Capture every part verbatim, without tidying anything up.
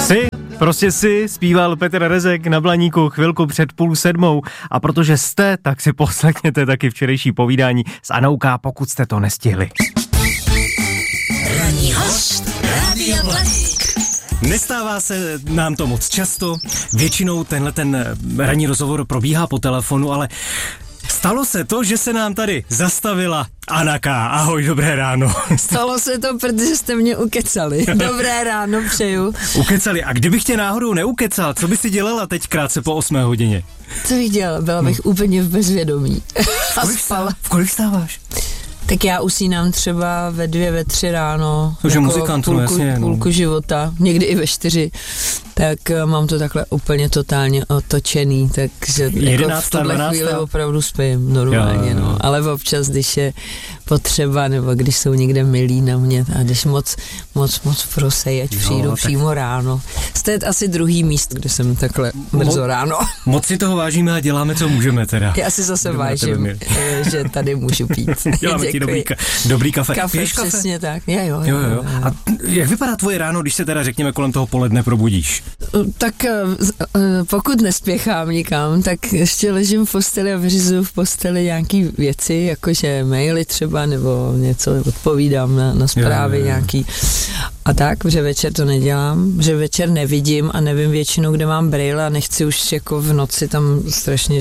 Si, prostě si, zpíval Petr Rezek na Blaníku chvilku před půl sedmou a protože jste, tak si poslechněte taky včerejší povídání s Anou K., pokud jste to nestihli. Ranní host Rádia Blaník. Nestává se nám to moc často, většinou tenhle ten ranní rozhovor probíhá po telefonu, ale stalo se to, že se nám tady zastavila Ana K. Ahoj, dobré ráno. Stalo se to, protože jste mě ukecali. Dobré ráno přeju. Ukecali. A kdybych tě náhodou neukecal, co by si dělala teď krátce po osmé hodině? Co bych dělala? Byla bych hmm. úplně v bezvědomí. A kolik spala. V kolik stáváš? Tak já usínám třeba ve dvě, ve tři ráno. Takže jako muzikant, půlku, no jasně. Půlku no. života, někdy i ve čtyři. Tak mám to takhle úplně totálně otočený, takže jako v tuhle chvíli opravdu spím normálně, jo, jo. No. Ale občas, když je potřeba, nebo když jsou někde milí na mě, a když moc, moc, moc prosej, ať jo, přijdu tak přímo ráno. Jste asi druhý míst, kde jsem takhle brzo Mo- ráno. Moc si toho vážíme a děláme, co můžeme teda. Já si zase Jdeme vážím, že tady můžu pít. Děláme ti dobrý, ka- dobrý kafe. Kafe, Piješ přesně kafe? tak. Jo, jo, jo, jo, jo. A jak vypadá tvoje ráno, když se teda řekněme kolem toho poledne probudíš? Tak pokud nespěchám nikam, tak ještě ležím v posteli a vyřizuju v posteli nějaký věci, jakože maily třeba, nebo něco odpovídám na, na zprávy jo, jo, jo. nějaký. A tak, že večer to nedělám, že večer nevidím a nevím většinou, kde mám brýle a nechci už jako v noci tam strašně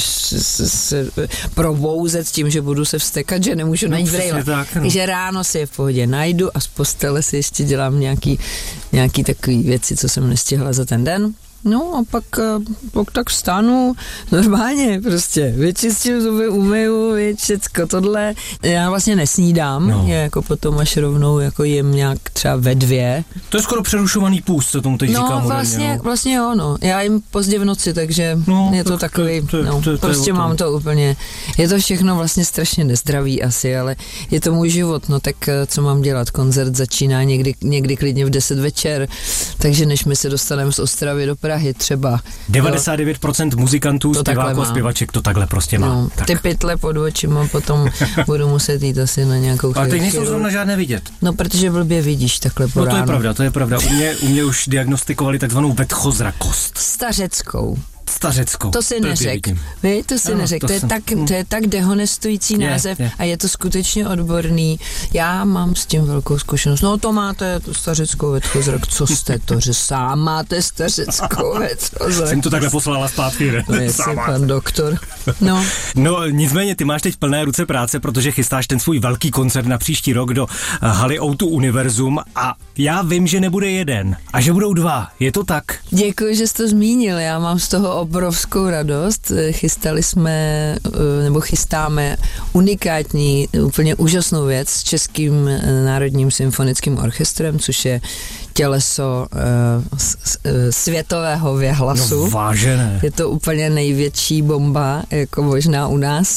se probouzet tím, že budu se vstekat, že nemůžu najít no, brýle. Tak, no. Takže ráno si je v pohodě najdu a z postele si ještě dělám nějaký, nějaký takový věci, co jsem nestihla za ten den. No a pak, pak tak vstanu normálně prostě, vyčistím zuby, umyju, všecko tohle. Já vlastně nesnídám, no. Já jako potom až rovnou jako jim nějak třeba ve dvě. To je skoro přerušovaný půst, co tomu teď no, říká moderně. Vlastně, no vlastně jo, no. Já jim pozdě v noci, takže no, je to tak, takový, to, to, no, to, to, prostě to mám to úplně, je to všechno vlastně strašně nezdravý asi, ale je to můj život, no tak co mám dělat, koncert začíná někdy, někdy klidně v deset večer, takže než my se dostaneme z Ostravy do Prahy třeba. devadesát devět procent muzikantů, zpěváků a zpěvaček to takhle prostě má. No, ty pytle pod očima potom budu muset jít asi na nějakou chvíli. Ale teď nejsou zrovna žádné vidět. No, protože blbě vidíš takhle po No to ránu. je pravda, to je pravda. U mě, u mě už diagnostikovali takzvanou vetchozrakost. Stařeckou. Stařeckou. To si neřek. Vy, to si neřek. To, to, je tak, to je tak dehonestující je, název je. A je to skutečně odborný. Já mám s tím velkou zkušenost. No to máte tu stařeckou vetchozrak. Co jste to, že sám máte stařeckou vetchozrak? Jsem to takhle poslala zpátky, ne? No jestli pan doktor. No. No nicméně ty máš teď plné ruce práce, protože chystáš ten svůj velký koncert na příští rok do haly ó dva Univerzum a já vím, že nebude jeden a že budou dva. Je to tak? Děkuji, že jsi to zmínil. Já mám z toho obrovskou radost. Chystali jsme, nebo chystáme unikátní, úplně úžasnou věc s Českým národním symfonickým orchestrem, což je těleso uh, s, uh, světového věhlasu. No vážené. Je to úplně největší bomba, jako možná u nás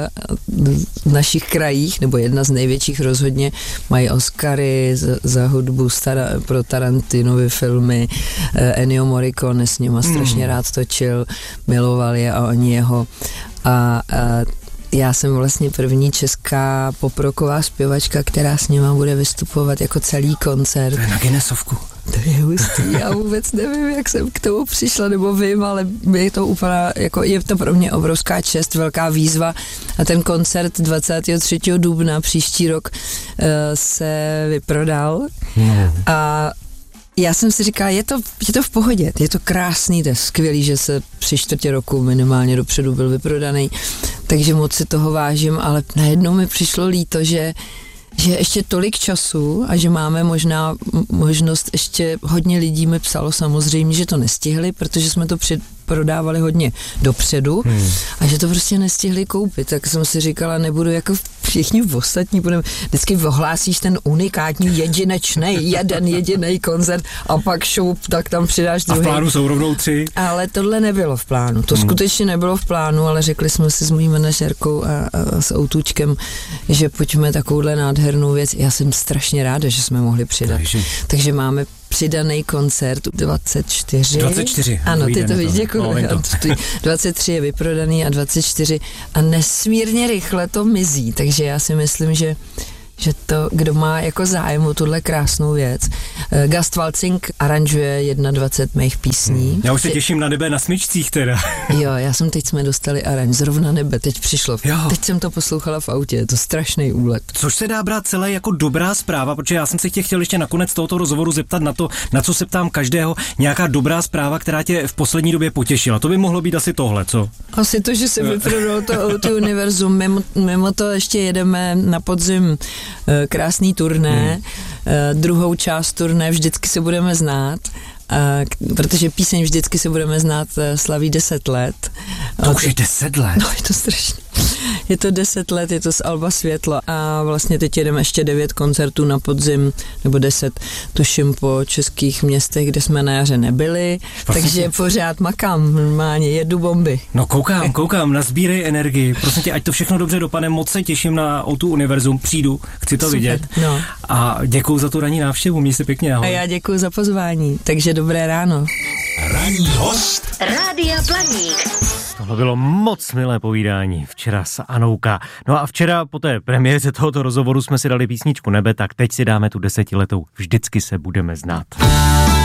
uh, v našich krajích, nebo jedna z největších rozhodně. Mají Oscary za, za hudbu stara, pro Tarantinovy filmy. Uh, Ennio Morricone s nima strašně mm. rád točil, miloval je a oni jeho. A uh, já jsem vlastně první česká poprocková zpěvačka, která s nima bude vystupovat jako celý koncert. To je na Guinnessovku. To je hustý, já vůbec nevím, jak jsem k tomu přišla, nebo vím, ale je to úplně, jako je to pro mě obrovská čest, velká výzva a ten koncert dvacátého třetího dubna příští rok uh, se vyprodal hmm. a já jsem si říkala, je to, je to v pohodě, je to krásný, to je skvělý, že se při čtvrtě roku minimálně dopředu byl vyprodaný, takže moc si toho vážím, ale najednou mi přišlo líto, že že ještě tolik času a že máme možná možnost, ještě hodně lidí mi psalo samozřejmě, že to nestihli, protože jsme to před prodávali hodně dopředu hmm. a že to prostě nestihli koupit, tak jsem si říkala, nebudu jako všichni ostatní, budeme, vždycky ohlásíš ten unikátní jedinečný, jeden jediný koncert a pak šup, tak tam přidáš druhý. A v plánu jsou rovnou tři? Ale tohle nebylo v plánu, to hmm. skutečně nebylo v plánu, ale řekli jsme si s mojí manažerkou a, a s Outučkem, že pojďme takovouhle nádhernou věc. Já jsem strašně ráda, že jsme mohli přidat. Takže, Takže máme přidaný koncert dvacet čtyři. dvacet čtyři. Ano, ty to víš, děkuji. No, dvacet tři je vyprodaný a dvacet čtyři a nesmírně rychle to mizí, takže já si myslím, že že to, kdo má jako zájem o tuhle krásnou věc. Gast Waltzing aranžuje dvacet jedna mých písní. Hmm. Já už se těším na nebe na smyčcích teda. Jo, já jsem teď jsme dostali aranž, zrovna nebe, teď přišlo. Jo. Teď jsem to poslouchala v autě, je to strašný úlet. Což se dá brát celé jako dobrá zpráva, protože já jsem se tě chtěl ještě nakonec tohoto rozhovoru zeptat na to, na co se ptám každého, nějaká dobrá zpráva, která tě v poslední době potěšila. To by mohlo být asi tohle, co? Asi to, že se vyprodalo to O dva univerzum, mimo, mimo to ještě jedeme na podzim krásný turné, hmm. druhou část turné vždycky se budeme znát, protože píseň vždycky se budeme znát slaví deset let. To už je deset let. No, je to strašně. Je to deset let, je to z alba Světlo a vlastně teď jedeme ještě devět koncertů na podzim, nebo deset, tuším po českých městech, kde jsme na jaře nebyli, prosím takže tě. Pořád makám, normálně jedu bomby. No koukám, koukám, nazbírej energii, prosím tě, ať to všechno dobře dopadne, moc se těším na O dva univerzum, přijdu, chci to Super, vidět no. A děkuju za tu ranní návštěvu, měj se pěkně, ahoj. A já děkuju za pozvání, takže dobré ráno. Ranní host Rádia Blaník. Tohle bylo moc milé povídání včera s Anouka. No a včera po té premiéře tohoto rozhovoru jsme si dali písničku Nebe, tak teď si dáme tu desetiletou Vždycky se budeme znát.